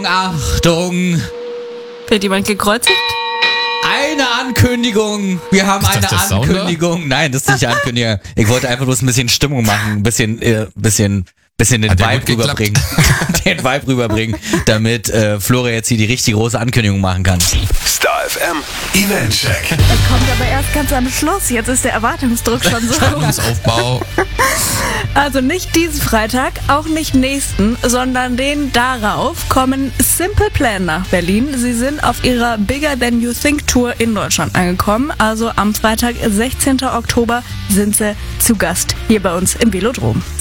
Achtung! Wird jemand gekreuzigt? Eine Ankündigung! Wir haben eine Ankündigung. Nein, das ist nicht die Ankündigung. Ich wollte einfach bloß ein bisschen Stimmung machen, ein bisschen den Vibe rüberbringen. Den Vibe rüberbringen, damit Flora jetzt hier die richtig große Ankündigung machen kann. Star FM Eventcheck. Das kommt aber erst ganz am Schluss. Jetzt ist der Erwartungsdruck schon so. Spannungsaufbau. Also nicht diesen Freitag, auch nicht nächsten, sondern den darauf kommen Simple Plan nach Berlin. Sie sind auf ihrer Bigger Than You Think Tour in Deutschland angekommen. Also am Freitag, 16. Oktober, sind sie zu Gast hier bei uns im Velodrom.